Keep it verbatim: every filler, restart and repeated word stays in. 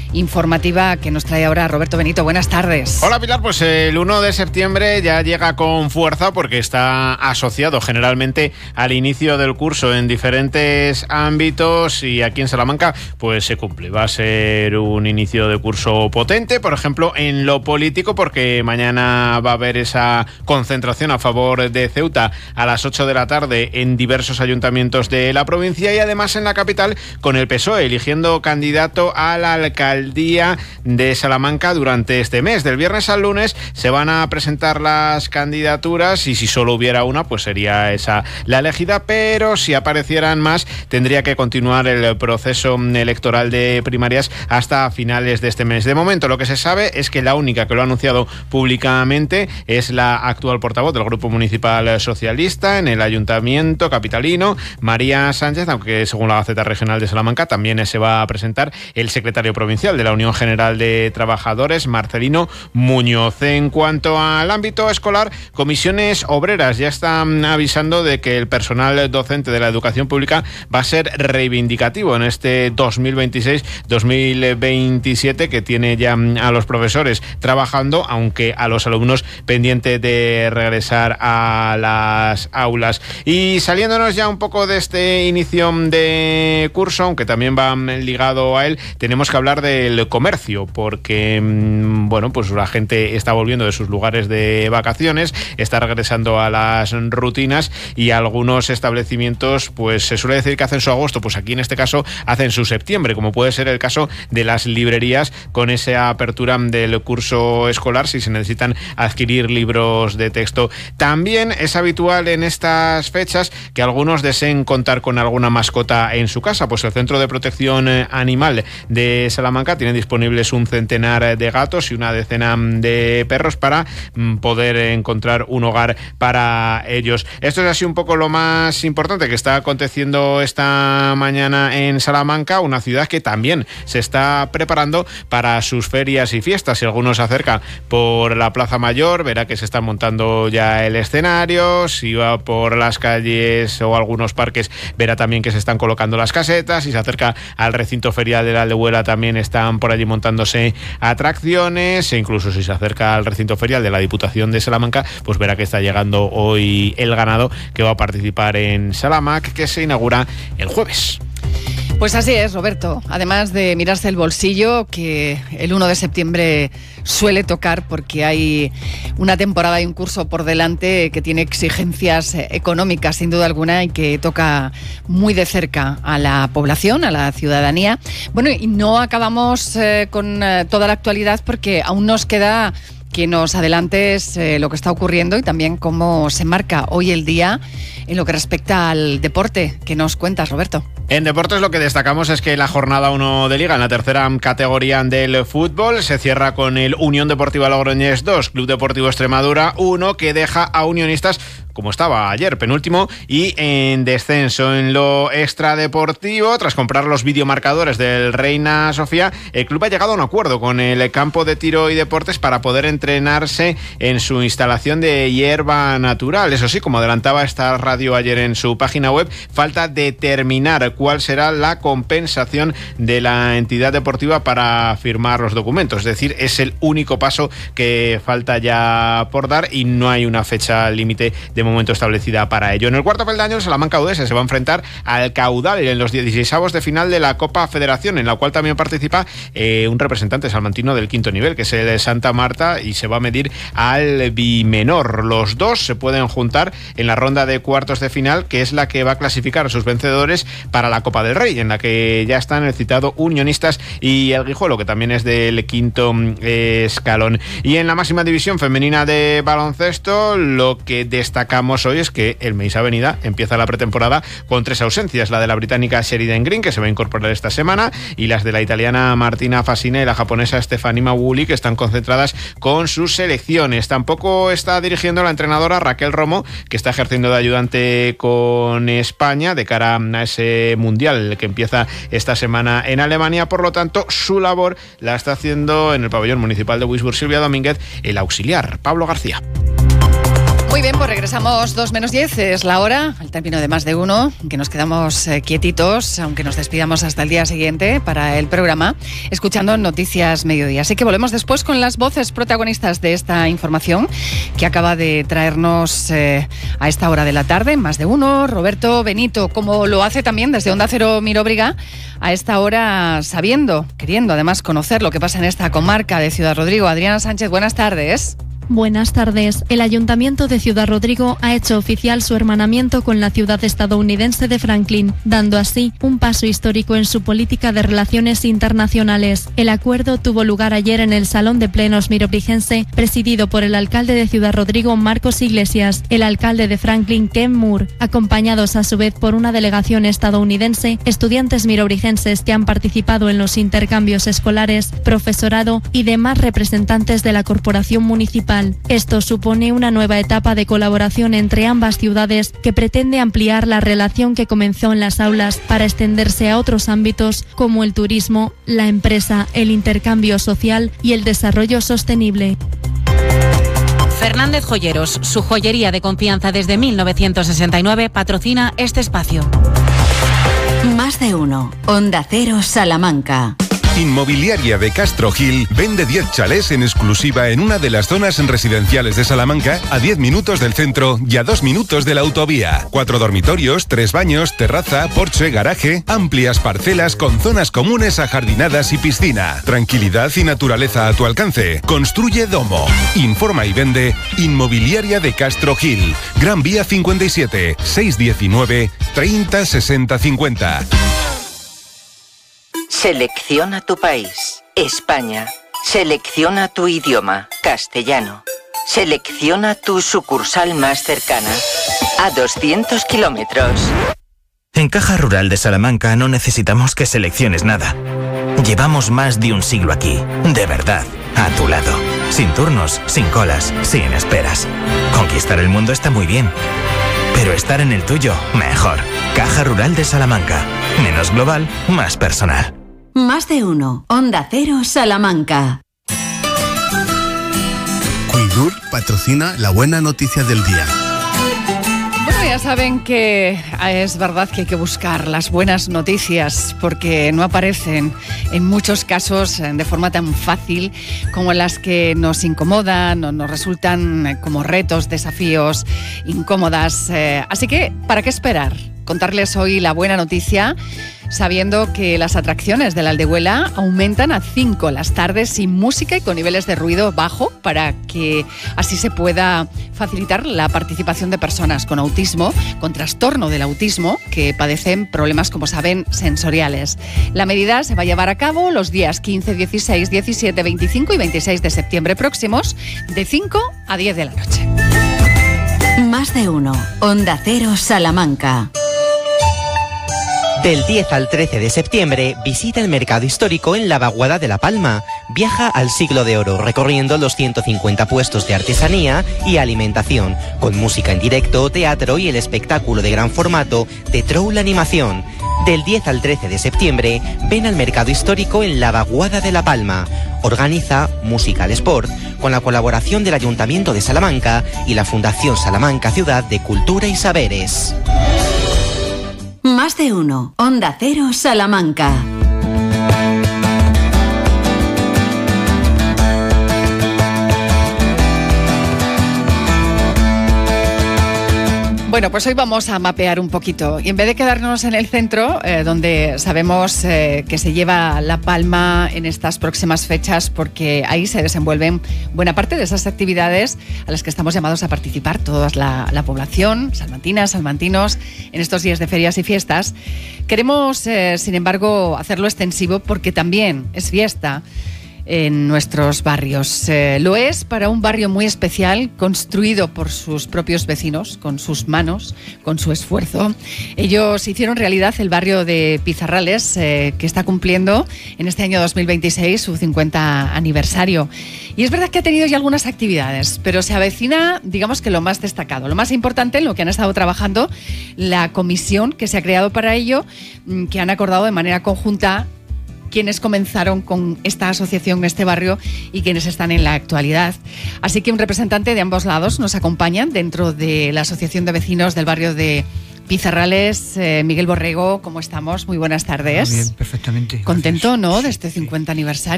informativa que nos trae ahora Roberto Benito. Buenas tardes. Hola Pilar, pues el uno de septiembre ya llega con fuerza porque está asociado generalmente al inicio del curso en diferentes ámbitos y aquí en Salamanca pues se cumple. Va a ser un inicio de curso potente, por ejemplo en lo político, porque mañana va a haber esa concentración a favor de Ceuta a las ocho de la tarde en diversos ayuntamientos de la provincia y además en la capital con el P S O E eligiendo candidato a la alcaldía de Salamanca durante este mes. Del viernes al lunes se van a presentar las candidaturas y si solo hubiera una pues sería esa la elegida, pero si aparecieran más tendría que continuar el proceso electoral de primarias hasta finales de este mes. De momento lo que se sabe es que la única que lo ha anunciado públicamente es la actual portavoz del Grupo Municipal Socialista en el Ayuntamiento capitalino, María Sánchez, aunque según la Gaceta Regional de Salamanca también se va a presentar el secretario provincial de la Unión General de Trabajadores, Marcelino Muñoz. En cuanto al ámbito escolar, comisiones obreras ya están avisando de que el personal docente de la educación pública va a ser reivindicativo en este dos mil veintiséis dos mil veintisiete, que tiene ya a los profesores trabajando, aunque a los alumnos pendientes de regresar a las aulas. Y saliéndonos ya un poco de este inicio de curso, aunque también va ligado a él, tenemos que hablar del comercio, porque bueno, pues la gente está volviendo de sus lugares de vacaciones, está regresando a las rutinas y algunos establecimientos pues se suele decir que hacen su agosto, pues aquí en este caso hacen su septiembre, como puede ser el caso de las librerías con esa apertura del curso escolar si se necesitan adquirir libros de texto. También es habitual en estas fechas que algunos deseen contar con alguna mascota en su casa, pues el Centro de Protección Animal de Salamanca tiene disponibles un centenar de gatos y una decena de perros para poder encontrar un hogar para ellos. Esto es así un poco lo más importante que está aconteciendo esta mañana en Salamanca, una ciudad que también se está preparando para sus ferias y fiestas. Si alguno se acerca por la Plaza Mayor, verá que se está montando ya el escenario. Si va por las calles o algunos parques, verá también que se están colocando las casetas. Si se acerca al recinto ferial de la Aldehuela, también están por allí montándose atracciones. E incluso si se acerca al recinto ferial de la Diputación de Salamanca, pues verá que está llegando hoy el ganado que va a participar en Salamac, que se inaugura el jueves. Pues así es, Roberto. Además de mirarse el bolsillo, que el uno de septiembre suele tocar porque hay una temporada y un curso por delante que tiene exigencias económicas, sin duda alguna, y que toca muy de cerca a la población, a la ciudadanía. Bueno, y no acabamos eh, con eh, toda la actualidad porque aún nos queda que nos adelantes eh, lo que está ocurriendo y también cómo se marca hoy el día en lo que respecta al deporte. ¿Qué nos cuentas, Roberto? En deportes lo que destacamos es que la jornada uno de Liga, en la tercera categoría del fútbol, se cierra con el Unión Deportiva Logroñés dos, Club Deportivo Extremadura uno, que deja a Unionistas como estaba ayer, penúltimo y en descenso. En lo extradeportivo, tras comprar los videomarcadores del Reina Sofía, el club ha llegado a un acuerdo con el campo de tiro y deportes para poder entrenarse en su instalación de hierba natural. Eso sí, como adelantaba esta radio ayer en su página web, falta determinar cuál será la compensación de la entidad deportiva para firmar los documentos. Es decir, es el único paso que falta ya por dar y no hay una fecha límite de momento establecida para ello. En el cuarto peldaño, el Salamanca U D S se va a enfrentar al Caudal en los dieciseisavos de final de la Copa Federación, en la cual también participa eh, un representante salmantino del quinto nivel, que es el de Santa Marta, y se va a medir al Bimenor. Los dos se pueden juntar en la ronda de cuartos de final, que es la que va a clasificar a sus vencedores para la Copa del Rey, en la que ya están el citado Unionistas y el Guijuelo, que también es del quinto eh, escalón. Y en la máxima división femenina de baloncesto, lo que destacamos hoy es que el Meis Avenida empieza la pretemporada con tres ausencias: la de la británica Sheridan Green, que se va a incorporar esta semana, y las de la italiana Martina Fasina y la japonesa Stefanima Wuli, que están concentradas con sus selecciones. Tampoco está dirigiendo la entrenadora Raquel Romo, que está ejerciendo de ayudante con España de cara a ese mundial que empieza esta semana en Alemania. Por lo tanto, su labor la está haciendo en el pabellón municipal de Wisburg Silvia Domínguez el auxiliar Pablo García. Muy Muy bien, pues regresamos dos menos diez, es la hora, el término de más de uno, que nos quedamos eh, quietitos, aunque nos despidamos hasta el día siguiente para el programa, escuchando Noticias Mediodía. Así que volvemos después con las voces protagonistas de esta información que acaba de traernos eh, a esta hora de la tarde, más de uno, Roberto Benito, como lo hace también desde Onda Cero Miróbriga, a esta hora sabiendo, queriendo además conocer lo que pasa en esta comarca de Ciudad Rodrigo. Adriana Sánchez, buenas tardes. Buenas tardes. El Ayuntamiento de Ciudad Rodrigo ha hecho oficial su hermanamiento con la ciudad estadounidense de Franklin, dando así un paso histórico en su política de relaciones internacionales. El acuerdo tuvo lugar ayer en el Salón de Plenos Mirobrigense, presidido por el alcalde de Ciudad Rodrigo, Marcos Iglesias, el alcalde de Franklin, Ken Moore, acompañados a su vez por una delegación estadounidense, estudiantes mirobrigenses que han participado en los intercambios escolares, profesorado y demás representantes de la corporación municipal. Esto supone una nueva etapa de colaboración entre ambas ciudades que pretende ampliar la relación que comenzó en las aulas para extenderse a otros ámbitos como el turismo, la empresa, el intercambio social y el desarrollo sostenible. Fernández Joyeros, su joyería de confianza desde mil novecientos sesenta y nueve, patrocina este espacio. Más de uno. Onda Cero Salamanca. Inmobiliaria de Castro Gil vende diez chalés en exclusiva en una de las zonas residenciales de Salamanca, a diez minutos del centro y a dos minutos de la autovía. Cuatro dormitorios, tres baños, terraza, porche, garaje, amplias parcelas con zonas comunes ajardinadas y piscina. Tranquilidad y naturaleza a tu alcance. Construye Domo. Informa y vende Inmobiliaria de Castro Gil. Gran Vía cincuenta y siete, seiscientos diecinueve, treinta sesenta cincuenta. Selecciona tu país, España. Selecciona tu idioma, castellano. Selecciona tu sucursal más cercana, a doscientos kilómetros. En Caja Rural de Salamanca no necesitamos que selecciones nada. Llevamos más de un siglo aquí, de verdad, a tu lado. Sin turnos, sin colas, sin esperas. Conquistar el mundo está muy bien, pero estar en el tuyo, mejor. Caja Rural de Salamanca. Menos global, más personal. Más de uno. Onda Cero Salamanca. Cuidur patrocina la buena noticia del día. Bueno, ya saben que es verdad que hay que buscar las buenas noticias porque no aparecen en muchos casos de forma tan fácil como las que nos incomodan o nos resultan como retos, desafíos, incómodas. Así que, ¿para qué esperar? Contarles hoy la buena noticia, sabiendo que las atracciones de la Aldehuela aumentan a cinco las tardes sin música y con niveles de ruido bajo para que así se pueda facilitar la participación de personas con autismo, con trastorno del autismo, que padecen problemas, como saben, sensoriales. La medida se va a llevar a cabo los días quince, dieciséis, diecisiete, veinticinco y veintiséis de septiembre próximos, de cinco a diez de la noche. Más de uno. Onda Cero Salamanca. Del diez al trece de septiembre, visita el mercado histórico en la Vaguada de La Palma. Viaja al siglo de oro, recorriendo los ciento cincuenta puestos de artesanía y alimentación, con música en directo, teatro y el espectáculo de gran formato de Troll Animación. Del diez al trece de septiembre, ven al mercado histórico en la Vaguada de La Palma. Organiza Musical Sport, con la colaboración del Ayuntamiento de Salamanca y la Fundación Salamanca Ciudad de Cultura y Saberes. Más de uno. Onda Cero Salamanca. Bueno, pues hoy vamos a mapear un poquito y en vez de quedarnos en el centro, eh, donde sabemos eh, que se lleva la palma en estas próximas fechas, porque ahí se desenvuelven buena parte de esas actividades a las que estamos llamados a participar toda la, la población, salmantinas, salmantinos, en estos días de ferias y fiestas. Queremos, eh, sin embargo, hacerlo extensivo porque también es fiesta en nuestros barrios. Eh, lo es para un barrio muy especial, construido por sus propios vecinos, con sus manos, con su esfuerzo. Ellos hicieron realidad el barrio de Pizarrales, eh, que está cumpliendo en este año dos mil veintiséis su cincuenta aniversario. Y es verdad que ha tenido ya algunas actividades, pero se avecina, digamos que lo más destacado, lo más importante en lo que han estado trabajando la comisión que se ha creado para ello, que han acordado de manera conjunta quienes comenzaron con esta asociación, este barrio, y quienes están en la actualidad. Así que un representante de ambos lados nos acompaña dentro de la Asociación de Vecinos del barrio de Pizarrales. eh, Miguel Borrego, ¿cómo estamos? Muy buenas tardes. Muy bien, perfectamente. Contento, ¿no?, de este cincuenta aniversario.